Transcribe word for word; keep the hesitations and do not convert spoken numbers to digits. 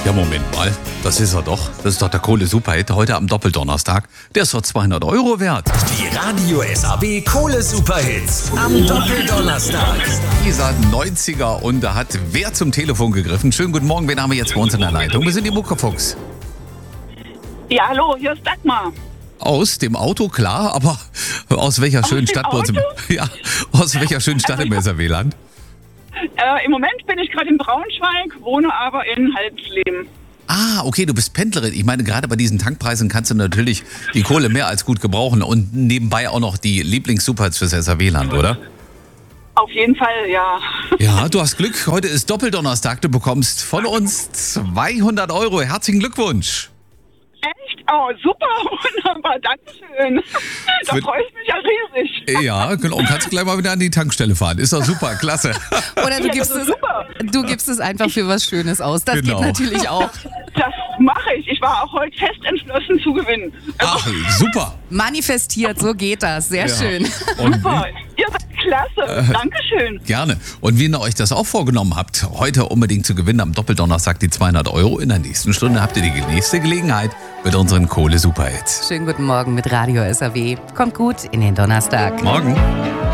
Ja, Moment mal. Das ist er doch. Das ist doch der Kohle-Superhit heute am Doppeldonnerstag. Der ist doch zweihundert Euro wert. Die Radio S A B Kohle-Superhits am Doppeldonnerstag. Dieser neunziger und da hat wer zum Telefon gegriffen? Schönen guten Morgen, wen haben wir jetzt bei uns in der Leitung? Wir sind die Muckefuchs. Ja, hallo, hier ist Dagmar. Aus dem Auto, klar, aber aus welcher schönen dem Stadt bei uns im, Auto? ja, aus welcher schönen Stadt im S A B-Land? Äh, Im Moment bin ich gerade in Braunschweig, wohne aber in Halsleben. Ah, okay, du bist Pendlerin. Ich meine, gerade bei diesen Tankpreisen kannst du natürlich die Kohle mehr als gut gebrauchen und nebenbei auch noch die Lieblings-Superhits fürs S A B-Land, oder? Auf jeden Fall, ja. Ja, du hast Glück. Heute ist Doppeldonnerstag. Du bekommst von uns zweihundert Euro. Herzlichen Glückwunsch. Echt? Oh, super, wunderbar, Dankeschön. Da Für- freue ich mich ja riesig. Ja, genau. Und kannst gleich mal wieder an die Tankstelle fahren. Ist doch super, klasse. Oder du Ja, gibst das es, ist super. du gibst es einfach für was Schönes aus. Das Genau. geht natürlich auch. Das mache ich. Ich war auch heute fest entschlossen zu gewinnen. Ach, super. Manifestiert, so geht das. Sehr Ja. schön. Und Super, ihr seid klasse. Dankeschön. gerne. Und wenn ihr euch das auch vorgenommen habt, heute unbedingt zu gewinnen am Doppeldonnerstag die zweihundert Euro, in der nächsten Stunde habt ihr die nächste Gelegenheit mit unseren Kohle-Superhits. Schönen guten Morgen mit Radio S A W. Kommt gut in den Donnerstag. Morgen.